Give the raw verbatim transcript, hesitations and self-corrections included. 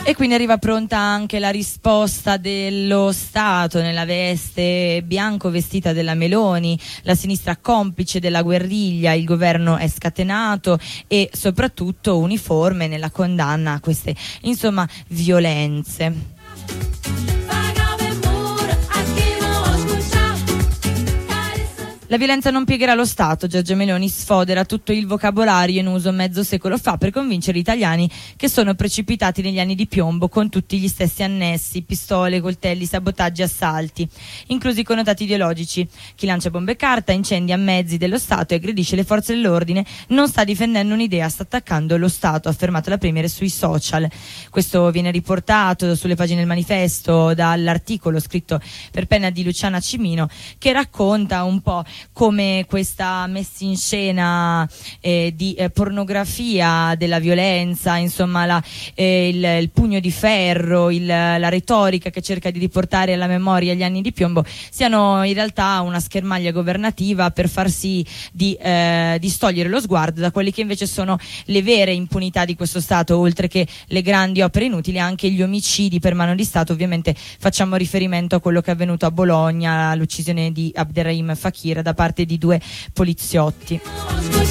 E quindi arriva pronta anche la risposta dello Stato nella veste bianco vestita della Meloni, la sinistra complice della guerriglia, il governo è scatenato e soprattutto uniforme nella condanna a queste insomma violenze. La violenza non piegherà lo Stato. Giorgia Meloni sfodera tutto il vocabolario in uso mezzo secolo fa per convincere gli italiani che sono precipitati negli anni di piombo con tutti gli stessi annessi, pistole, coltelli, sabotaggi, assalti, inclusi i connotati ideologici. Chi lancia bombe carta, incendia mezzi dello Stato e aggredisce le forze dell'ordine non sta difendendo un'idea, sta attaccando lo Stato, ha affermato la Premier sui social. Questo viene riportato sulle pagine del Manifesto dall'articolo scritto per penna di Luciana Cimino, che racconta un po' come questa messa in scena eh, di eh, pornografia della violenza, insomma la, eh, il, il pugno di ferro, il, la retorica che cerca di riportare alla memoria gli anni di piombo, siano in realtà una schermaglia governativa per far sì di eh, distogliere lo sguardo da quelli che invece sono le vere impunità di questo Stato, oltre che le grandi opere inutili, anche gli omicidi per mano di Stato. Ovviamente facciamo riferimento a quello che è avvenuto a Bologna, l'uccisione di Abderrahim Fakir da parte di due poliziotti.